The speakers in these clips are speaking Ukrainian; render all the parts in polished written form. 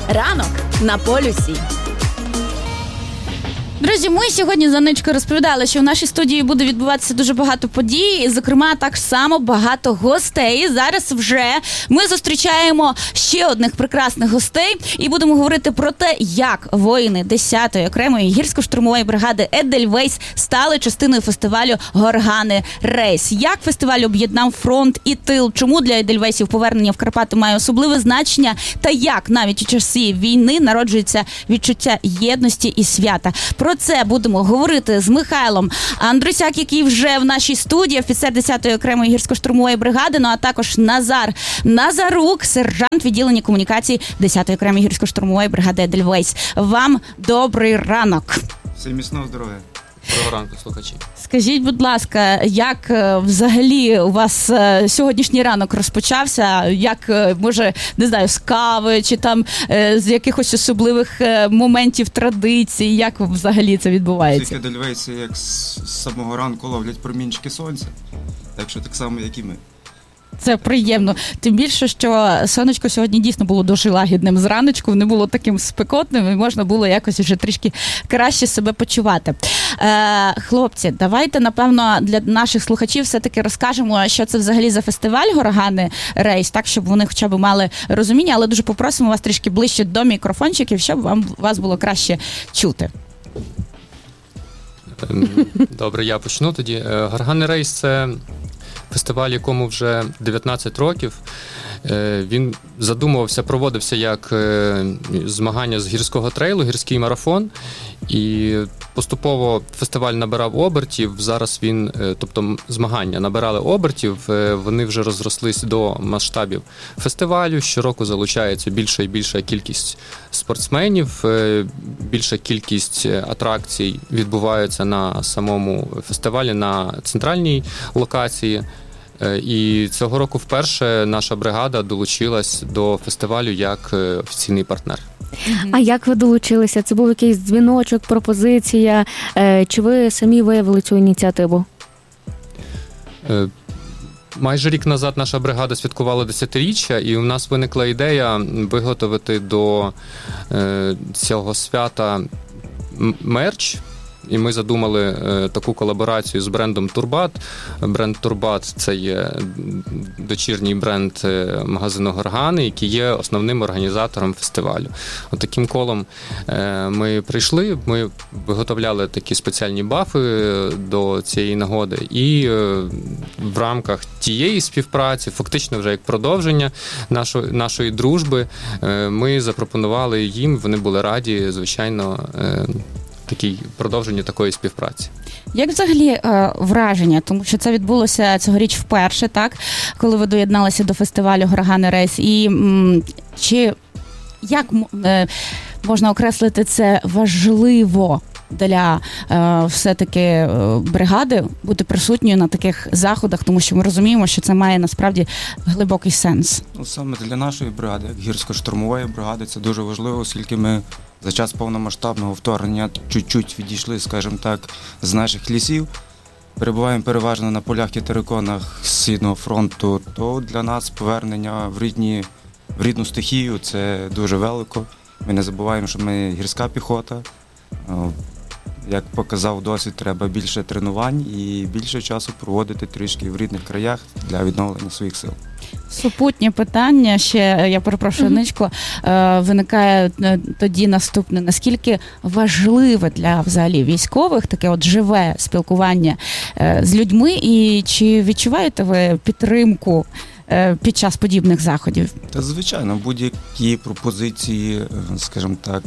Ранок на полюсі. Друзі, ми сьогодні з Анечкою розповідали, що в нашій студії буде відбуватися дуже багато подій, і, зокрема, так само багато гостей. Зараз вже ми зустрічаємо ще одних прекрасних гостей і будемо говорити про те, як воїни 10-ї окремої гірсько-штурмової бригади «Едельвейс» стали частиною фестивалю «Горгани Рейс». Як фестиваль об'єднав фронт і тил, чому для «Едельвейсів» повернення в Карпати має особливе значення, та як навіть у часи війни народжується відчуття єдності і свята. Про це будемо говорити з Михайлом Андрусяк, який вже в нашій студії, офіцер 10-ї окремої гірсько-штурмової бригади, ну а також Назар Назарук, сержант відділення комунікацій 10-ї окремої гірсько-штурмової бригади «Едельвейс». Вам добрий ранок. Всім міцного здоров'я. Доброго ранку, слухачі. Скажіть, будь ласка, як взагалі у вас сьогоднішній ранок розпочався? Як, може, не знаю, з кави чи там з якихось особливих моментів, традицій? Як взагалі це відбувається? Всі «Едельвейси» як з самого ранку ловлять промінчики сонця, так що так само, як і ми. Це приємно. Тим більше, що сонечко сьогодні дійсно було дуже лагідним зраночку, не було таким спекотним і можна було якось вже трішки краще себе почувати. Хлопці, давайте, напевно, для наших слухачів все-таки розкажемо, що це взагалі за фестиваль «Горгани Рейс», так, щоб вони хоча б мали розуміння, але дуже попросимо вас трішки ближче до мікрофончиків, щоб вас було краще чути. Добре, я почну тоді. «Горгани Рейс» – це фестиваль, якому вже 19 років. Він задумувався, проводився як змагання з гірського трейлу, гірський марафон. І поступово фестиваль набирав обертів. Зараз він, тобто змагання набирали обертів, вони вже розрослись до масштабів фестивалю. Щороку залучається більша і більша кількість спортсменів, більша кількість атракцій відбуваються на самому фестивалі, на центральній локації. І цього року вперше наша бригада долучилась до фестивалю як офіційний партнер. А як ви долучилися? Це був якийсь дзвіночок, пропозиція? Чи ви самі виявили цю ініціативу? Майже рік назад наша бригада святкувала 10-річчя, і у нас виникла ідея виготовити до цього свята мерч. І ми задумали таку колаборацію з брендом Турбат. Бренд Турбат – це є дочірній бренд магазину «Горгани», який є основним організатором фестивалю. Таким колом ми прийшли, ми виготовляли такі спеціальні бафи до цієї нагоди. І в рамках тієї співпраці, фактично вже як продовження нашої дружби, ми запропонували їм, вони були раді, звичайно, продовження такої співпраці. Як взагалі враження? Тому що це відбулося цьогоріч вперше, так? Коли ви доєдналися до фестивалю «Горгани Рейс». І як можна окреслити це важливо для все-таки бригади бути присутньою на таких заходах, тому що ми розуміємо, що це має насправді глибокий сенс. Саме для нашої бригади, як гірсько-штурмової бригади, це дуже важливо, оскільки ми за час повномасштабного вторгнення чуть-чуть відійшли, скажімо так, з наших лісів, перебуваємо переважно на полях і териконах Східного фронту, то для нас повернення в рідну стихію – це дуже велико. Ми не забуваємо, що ми гірська піхота. Як показав досвід, треба більше тренувань і більше часу проводити трішки в рідних краях для відновлення своїх сил. Супутнє питання ще, я перепрошую, Ничко, виникає тоді наступне. Наскільки важливе для взагалі військових таке от живе спілкування з людьми, і чи відчуваєте ви підтримку під час подібних заходів? Та звичайно, будь-які пропозиції, скажімо так,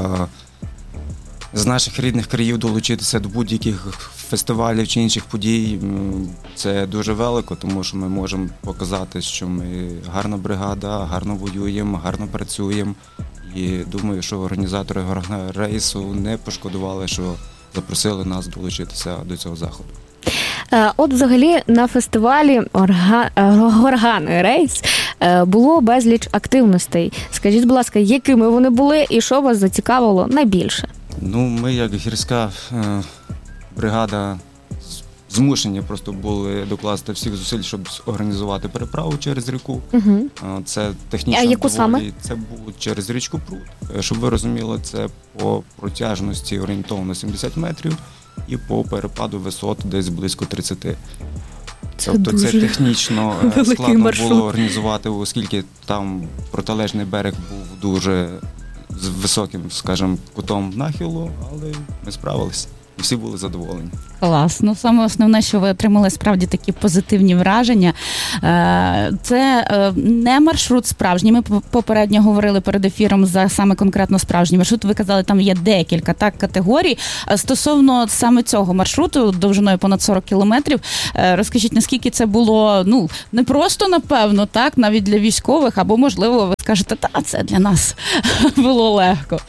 з наших рідних країв долучитися до будь-яких фестивалів чи інших подій, це дуже велико, тому що ми можемо показати, що ми гарна бригада, гарно воюємо, гарно працюємо. І думаю, що організатори «Горгани Рейсу» не пошкодували, що запросили нас долучитися до цього заходу. От взагалі на фестивалі «Горгани Рейс» було безліч активностей. Скажіть, будь ласка, якими вони були і що вас зацікавило найбільше? Ми як гірська бригада змушені просто були докласти всіх зусиль, щоб організувати переправу через ріку. Угу. Це технічно А яку саме? Це було через річку Прут. Щоб ви розуміли, це по протяжності орієнтовно 70 метрів і по перепаду висот десь близько 30. Тобто це технічно складно маршрут. було організувати, оскільки там протилежний берег був дуже з високим, скажімо, кутом нахилу, але ми справилися. І всі були задоволені. Клас. Ну, саме основне, що ви отримали справді такі позитивні враження. Це не маршрут справжній. Ми попередньо говорили перед ефіром за саме конкретно справжній маршрут. Ви казали, там є декілька категорій. Стосовно саме цього маршруту, довжиною понад 40 кілометрів, розкажіть, наскільки це було, не просто, напевно, так, навіть для військових, або, можливо, ви скажете, це для нас було легко.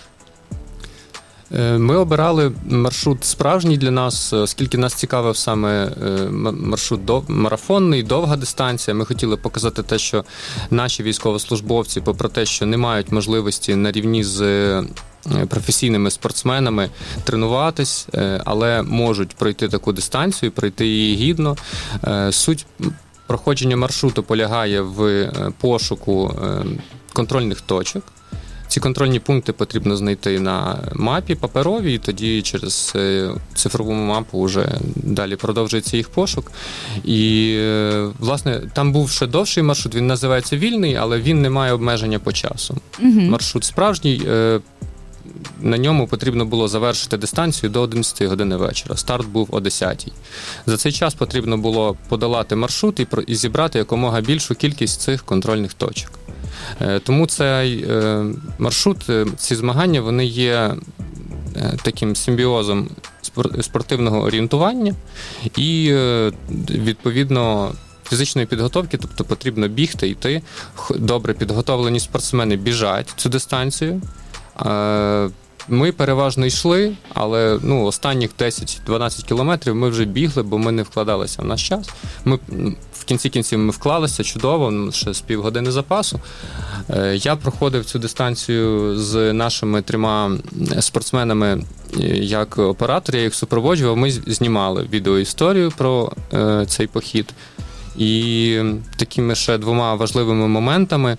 Ми обирали маршрут справжній для нас, оскільки нас цікавив саме маршрут марафонний, довга дистанція. Ми хотіли показати те, що наші військовослужбовці, попри те, що не мають можливості на рівні з професійними спортсменами тренуватись, але можуть пройти таку дистанцію, пройти її гідно. Суть проходження маршруту полягає в пошуку контрольних точок. Ці контрольні пункти потрібно знайти на мапі паперовій, і тоді через цифрову мапу вже далі продовжується їх пошук. І, власне, там був ще довший маршрут, він називається вільний, але він не має обмеження по часу. Угу. Маршрут справжній, на ньому потрібно було завершити дистанцію до 11 години вечора. Старт був о 10-й. За цей час потрібно було подолати маршрут і зібрати якомога більшу кількість цих контрольних точок. Тому цей маршрут, ці змагання, вони є таким симбіозом спортивного орієнтування і, відповідно, фізичної підготовки, тобто потрібно бігти, йти. Добре підготовлені спортсмени біжать цю дистанцію. Ми переважно йшли, але останніх 10-12 кілометрів ми вже бігли, бо ми не вкладалися в наш час. В кінці кінців ми вклалися чудово, ще з півгодини запасу. Я проходив цю дистанцію з нашими 3 спортсменами як оператор, я їх супроводжував. Ми знімали відеоісторію про цей похід. І такими ще 2 важливими моментами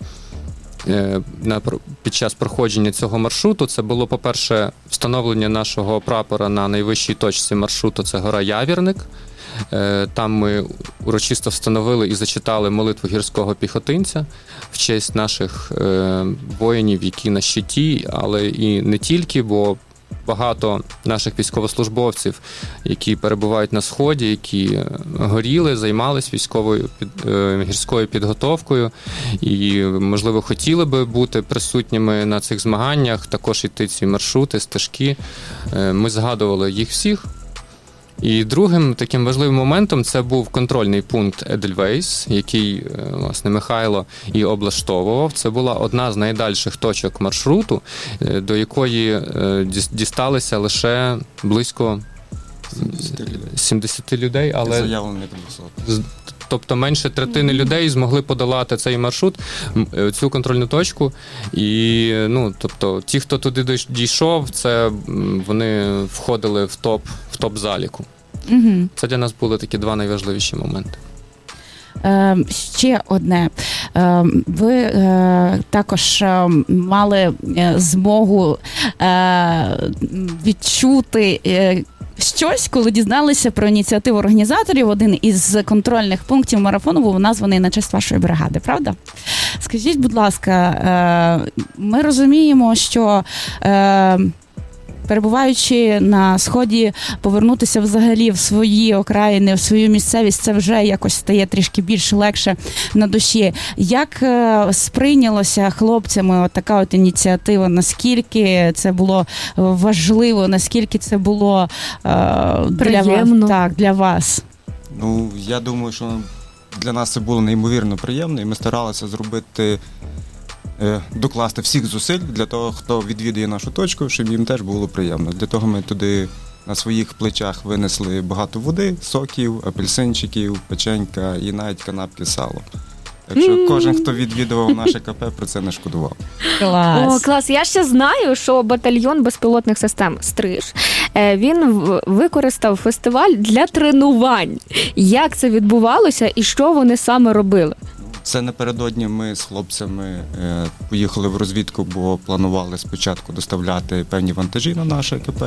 під час проходження цього маршруту це було, по-перше, встановлення нашого прапора на найвищій точці маршруту, це гора Явірник. Там ми урочисто встановили і зачитали молитву гірського піхотинця в честь наших воїнів, які на щиті, але і не тільки, бо багато наших військовослужбовців, які перебувають на Сході, які горіли, займались гірською підготовкою і, можливо, хотіли би бути присутніми на цих змаганнях, також йти ці маршрути, стежки. Ми згадували їх всіх. І другим таким важливим моментом це був контрольний пункт Едельвейс, який, власне, Михайло і облаштовував. Це була одна з найдальших точок маршруту, до якої дісталися лише близько 70 людей, але заявлено 200. Тобто менше третини людей змогли подолати цей маршрут, цю контрольну точку. І, тобто, ті, хто туди дійшов, це вони входили в топ заліку. Угу. Це для нас були такі 2 найважливіші моменти. Ще одне. Ви також мали змогу відчути щось, коли дізналися про ініціативу організаторів. Один із контрольних пунктів марафону був названий на честь вашої бригади, правда? Скажіть, будь ласка, ми розуміємо, що перебуваючи на Сході, повернутися взагалі в свої окраїни, в свою місцевість, це вже якось стає трішки більш легше на душі. Як сприйнялося хлопцями така ініціатива? Наскільки це було важливо? Наскільки це було для вас? Я думаю, що для нас це було неймовірно приємно, і ми старалися докласти всіх зусиль для того, хто відвідує нашу точку, щоб їм теж було приємно. Для того ми туди на своїх плечах винесли багато води, соків, апельсинчиків, печенька і навіть канапки з салом. Так що кожен, хто відвідував наше КП, про це не шкодував. Клас. О, клас. Я ще знаю, що батальйон безпілотних систем «Стриж» він використав фестиваль для тренувань. Як це відбувалося і що вони саме робили? Це напередодні ми з хлопцями поїхали в розвідку, бо планували спочатку доставляти певні вантажі на наше ЕКП.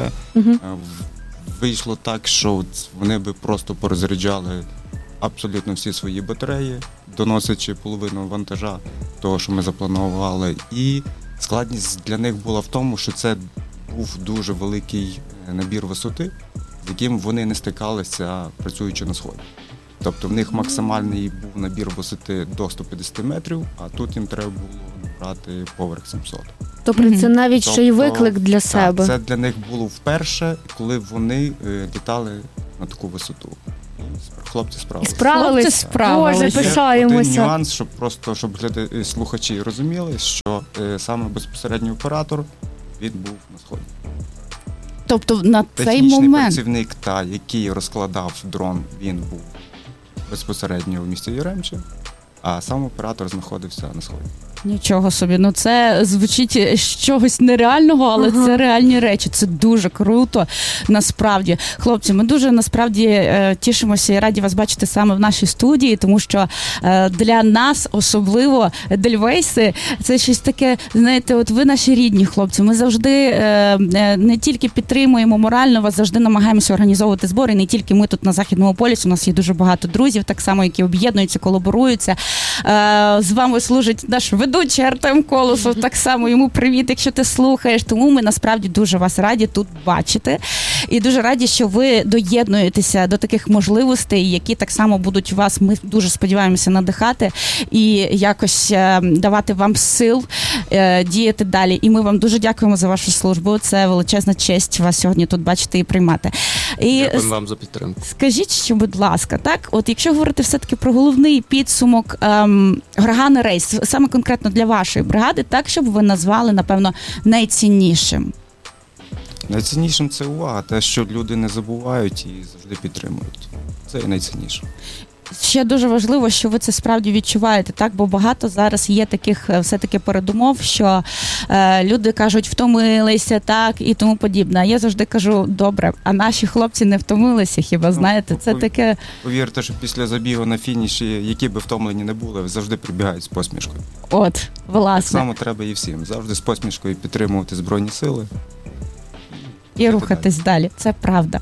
Вийшло так, що вони би просто порозряджали абсолютно всі свої батареї, доносячи половину вантажа того, що ми запланували. І складність для них була в тому, що це був дуже великий набір висоти, з яким вони не стикалися, працюючи на сході. Тобто в них максимальний був набір висоти до 150 метрів, а тут їм треба було набрати поверх 700. Тобто це навіть ще й виклик для себе. Це для них було вперше, коли вони літали на таку висоту. І хлопці справилися. Справились. Боже, пишаємося. Один нюанс, щоб слухачі розуміли, що саме безпосередньо оператор, він був на сході. Тобто на цей Технічний момент працівник, який розкладав дрон, він був безпосередньо в місті Яремче, а сам оператор знаходився на сході. Нічого собі, це звучить з чогось нереального, але це реальні речі. Це дуже круто, насправді. Хлопці, ми дуже, насправді, тішимося і раді вас бачити саме в нашій студії, тому що для нас, особливо, Едельвейси, це щось таке, знаєте, от ви наші рідні хлопці. Ми завжди не тільки підтримуємо морально, вас завжди намагаємося організовувати збори, не тільки ми тут на Західному полюсі, у нас є дуже багато друзів, так само, які об'єднуються, колаборуються. З вами служить наш ведучий Артем Колосов, так само йому привіт, якщо ти слухаєш. Тому ми насправді дуже вас раді тут бачити. І дуже раді, що ви доєднуєтеся до таких можливостей, які так само будуть вас, ми дуже сподіваємося, надихати і якось давати вам сил діяти далі. І ми вам дуже дякуємо за вашу службу. Це величезна честь вас сьогодні тут бачити і приймати. Дякуємо вам за підтримку. Скажіть, що, будь ласка, так, от якщо говорити все-таки про головний підсумок Горгани Рейс, саме конкретно для вашої бригади, так, щоб ви назвали, напевно, найціннішим? Найціннішим це увага, те, що люди не забувають і завжди підтримують. Це і найцінніше. Ще дуже важливо, що ви це справді відчуваєте, так? Бо багато зараз є таких все-таки передумов, що люди кажуть, втомилися, так, і тому подібне. А я завжди кажу, добре, а наші хлопці не втомилися, хіба, знаєте? Це таке... Повірте, що після забігу на фініші, які би втомлені не були, завжди прибігають з посмішкою. От, власне. Так само треба і всім. Завжди з посмішкою підтримувати Збройні Сили. І рухатись далі. Це правда.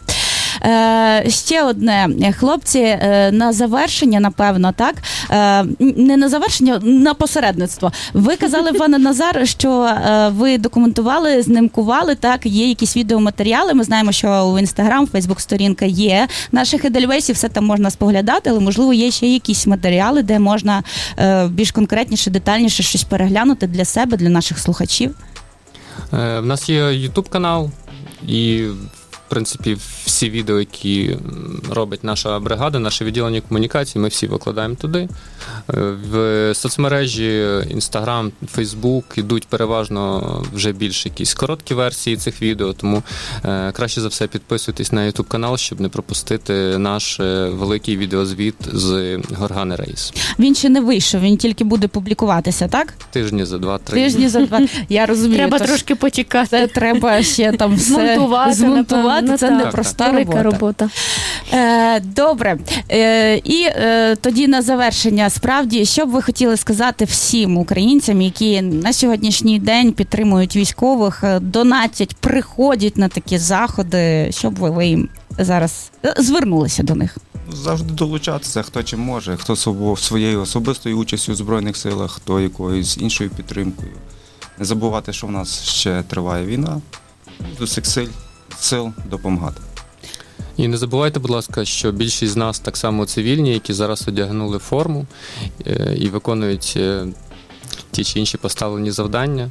Ще одне, хлопці, на завершення, напевно, так? Не на завершення, на посередництво. Ви казали, пане Назар, що ви документували, знімкували, так? Є якісь відеоматеріали. Ми знаємо, що у Інстаграм, Фейсбук-сторінка є наших Едельвейсів, все там можна споглядати, але, можливо, є ще якісь матеріали, де можна більш конкретніше, детальніше щось переглянути для себе, для наших слухачів. В нас є YouTube-канал, і в принципі, всі відео, які робить наша бригада, наше відділення комунікацій, ми всі викладаємо туди. В соцмережі Instagram, Facebook йдуть переважно вже більш якісь короткі версії цих відео, тому краще за все підписуйтесь на YouTube-канал, щоб не пропустити наш великий відеозвіт з Горгани Рейс. Він ще не вийшов, він тільки буде публікуватися, так? Тижні за 2-3. Тижні за 2. Я розумію. Треба трошки почекати. Це треба ще там все змонтувати. Це непроста робота. Добре. І тоді на завершення, справді, що б ви хотіли сказати всім українцям, які на сьогоднішній день підтримують військових, донатять, приходять на такі заходи, щоб ви їм зараз звернулися до них? Завжди долучатися, хто чим може, хто своєю особистою участю у Збройних силах, хто якоюсь іншою підтримкою. Не забувати, що в нас ще триває війна, з усіх сил допомагати. І не забувайте, будь ласка, що більшість з нас так само цивільні, які зараз одягнули форму і виконують ті чи інші поставлені завдання.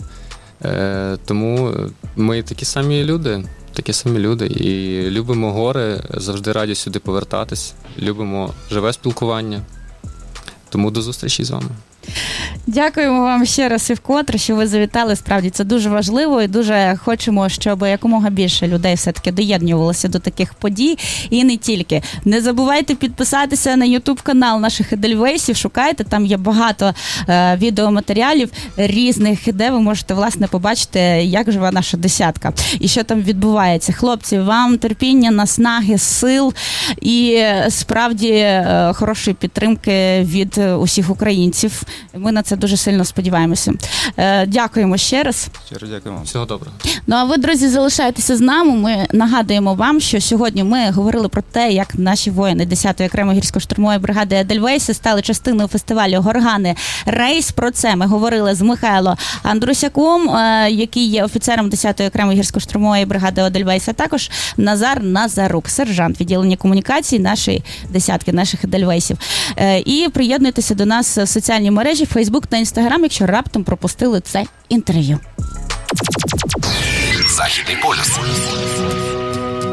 Тому ми такі самі люди і любимо гори, завжди раді сюди повертатись, любимо живе спілкування. Тому до зустрічі з вами. Дякуємо вам ще раз і вкотре, що ви завітали. Справді, це дуже важливо і дуже хочемо, щоб якомога більше людей все-таки доєднувалося до таких подій. І не тільки. Не забувайте підписатися на YouTube-канал наших Едельвейсів, шукайте, там є багато відеоматеріалів різних, де ви можете, власне, побачити, як живе наша десятка і що там відбувається. Хлопці, вам терпіння, наснаги, сил і справді хорошої підтримки від усіх українців. Ми на це дуже сильно сподіваємося. Дякуємо ще раз. Щиро дякую вам. Всього доброго. Ну а ви, друзі, залишайтеся з нами. Ми нагадуємо вам, що сьогодні ми говорили про те, як наші воїни 10-ї окремої гірсько-штурмової бригади Едельвейси стали частиною фестивалю «Горгани Рейс». Про це ми говорили з Михайлом Андрусяком, який є офіцером 10-ї окремої гірсько-штурмової бригади Едельвейс, а також Назар Назарук, сержант відділення комунікацій нашої десятки, наших Едельвейсів. І приєднуйтеся до нас в соціальній мережі Facebook та Instagram, якщо раптом пропустили це інтерв'ю. Західний полюс.